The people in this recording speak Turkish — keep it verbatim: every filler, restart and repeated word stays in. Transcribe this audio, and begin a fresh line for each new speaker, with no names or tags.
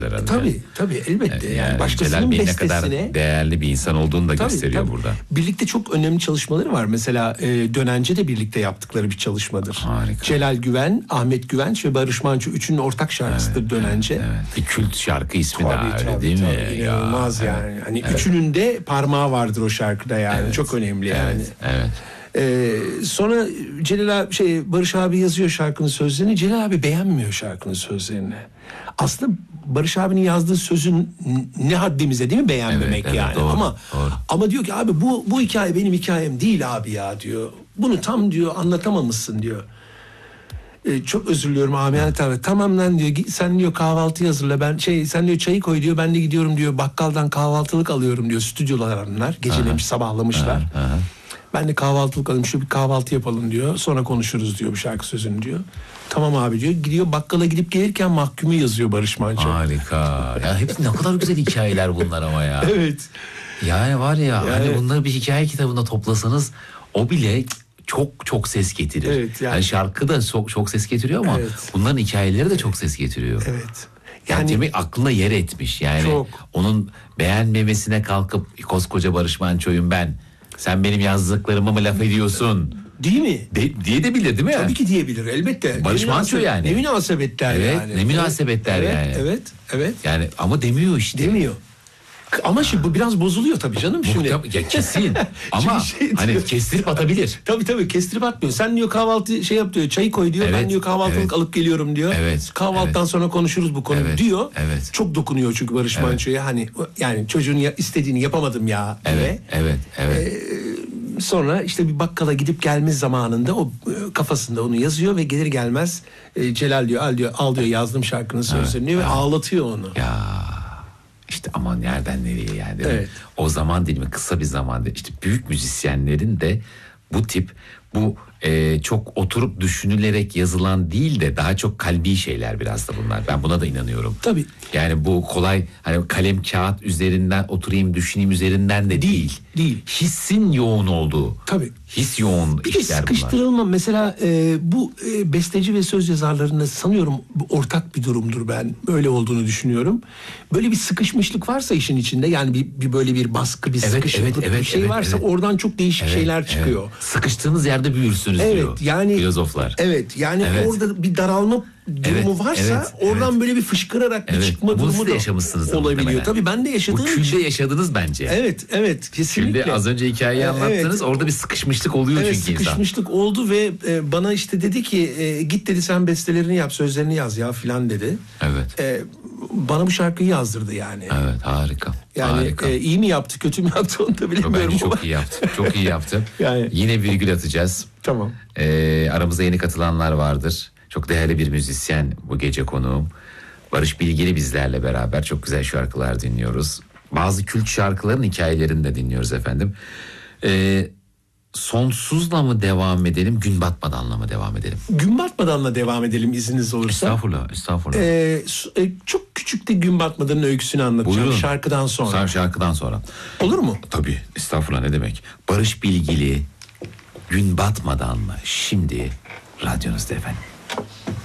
herhalde.
Tabii tabii elbette. Yani, yani başkasının
bestesine
ne kadar
değerli bir insan olduğunu da tabii, gösteriyor tabii. burada.
Birlikte çok önemli çalışmaları var. Mesela e, Dönence de birlikte yaptıkları bir çalışmadır.
Harika.
Celal Güven, Ahmet Güvenç ve Barış Manço üçünün ortak şarkısıdır evet, Dönence.
Evet, evet. Bir kült şarkı ismi
tabii,
daha öyle
tabii,
değil
tabii,
mi?
İnanılmaz ya, yani. Evet, hani evet. Üçünün de parmağı vardır o şarkıda yani. Evet, çok önemli yani.
Evet. evet.
Ee, sonra Celal abi, şey Barış abi yazıyor şarkının sözlerini. Celal abi beğenmiyor şarkının sözlerini. Aslında Barış abinin yazdığı sözün ne haddimize değil mi beğenmemek evet, evet, yani. Doğru, ama doğru. ama diyor ki abi bu bu hikaye benim hikayem değil abi ya diyor. Bunu tam diyor anlatamamışsın diyor. Ee, çok özür diliyorum amiyane tabi. Tamam lan diyor sen diyor kahvaltı hazırla ben şey sen diyor çayı koy diyor ben de gidiyorum diyor bakkaldan kahvaltılık alıyorum diyor stüdyolarından gecelemiş sabahlamışlar. Aha, aha. Ben de kahvaltılık alayım şu bir kahvaltı yapalım diyor sonra konuşuruz diyor bu şarkı sözünü diyor. Tamam abi diyor gidiyor bakkala gidip gelirken Mahkumu yazıyor Barış Manço.
Harika ya hep ne kadar güzel hikayeler bunlar ama ya.
Evet.
Yani var ya
yani...
hani bunları bir hikaye kitabında toplasanız o bile çok çok ses getirir. Evet, yani... yani şarkı da çok, çok ses getiriyor ama evet. bunların hikayeleri de çok ses getiriyor.
Evet.
Yani, yani aklına yer etmiş yani çok. Onun beğenmemesine kalkıp koskoca Barış Manço'yum ben. Sen benim yazdıklarımı mı laf ediyorsun?
Değil mi?
De, diyebilir değil mi?
Tabii ki diyebilir elbette.
Barış Manço yani.
Ne münasebetler
evet,
yani.
Ne münasebetler
evet,
yani.
Evet, evet.
Yani ama demiyor işte.
Demiyor. Ama şimdi bu biraz bozuluyor tabii canım şimdi.
Ya kesin. Ama şey hani kestirip atabilir.
Tabii tabii kestirip atmıyor. Sen diyor kahvaltı şey yap diyor çayı koy diyor. Evet, ben diyor kahvaltılık evet. alıp geliyorum diyor.
Evet.
Kahvaltıdan evet. sonra konuşuruz bu konuyu evet. diyor.
Evet.
Çok dokunuyor çünkü Barış evet. Manço'ya hani yani çocuğun ya, istediğini yapamadım ya.
Evet.
Diye.
Evet. Evet.
Ee, sonra işte bir bakkala gidip gelme zamanında o kafasında onu yazıyor ve gelir gelmez e, Celal diyor al diyor al diyor yazdım şarkının sözlerini evet. ve evet. ağlatıyor onu.
Ya İşte aman nereden nereye yani değil
evet.
mi? O zaman değil mi kısa bir zamanda işte büyük müzisyenlerin de bu tip bu e, çok oturup düşünülerek yazılan değil de daha çok kalbi şeyler biraz da bunlar. Ben buna da inanıyorum.
Tabii.
Yani bu kolay hani kalem kağıt üzerinden oturayım düşüneyim üzerinden de değil.
Değil. Değil.
Hissin yoğun olduğu.
Tabii.
His yoğun
bir
işler bunlar.
Bir de sıkıştırılma mesela e, bu e, besteci ve söz yazarlarında sanıyorum ortak bir durumdur ben. Böyle olduğunu düşünüyorum. Böyle bir sıkışmışlık varsa işin içinde yani bir, bir böyle bir baskı bir evet, sıkışıklık evet, evet, bir şey evet, varsa evet. oradan çok değişik evet, şeyler çıkıyor.
Evet. Sıkıştığınız yerde büyürsünüz
evet,
diyor
yani,
filozoflar.
Evet yani evet. orada bir daralma durumu evet, varsa evet, oradan evet. böyle bir fışkırarak bir evet. çıkma
Bunu
durumu da
yaşamışsınız
olabiliyor. Tabii ben de yaşadığım
için. Bu külde yaşadınız bence.
Evet evet kesinlikle.
Külde az önce hikayeyi anlattınız evet. orada bir sıkışmışlık oluyor
evet,
çünkü insan.
Sıkışmışlık oldu ve e, bana işte dedi ki e, git dedi sen bestelerini yap sözlerini yaz ya filan dedi.
Evet.
E, bana bu şarkıyı yazdırdı yani.
Evet harika.
Yani
harika.
E, iyi mi yaptı kötü mü yaptı onu da bilmiyorum.
Bence çok iyi yaptı. Çok iyi yaptı. yani. Yine virgül atacağız.
Tamam.
E, aramıza yeni katılanlar vardır. Çok değerli bir müzisyen bu gece konuğum. Barış Bilgili bizlerle beraber çok güzel şarkılar dinliyoruz. Bazı kült şarkıların hikayelerini de dinliyoruz efendim. Ee, sonsuzla mı devam edelim, gün batmadanla mı devam edelim?
Gün batmadanla devam edelim izniniz olursa.
Estağfurullah, estağfurullah.
Ee, çok küçük de gün batmadanın öyküsünü anlatacağım. Buyurun. Şarkıdan sonra.
Şarkıdan sonra.
Olur mu?
Tabii, estağfurullah ne demek. Barış Bilgili, gün batmadan mı? Şimdi radyonuzda efendim.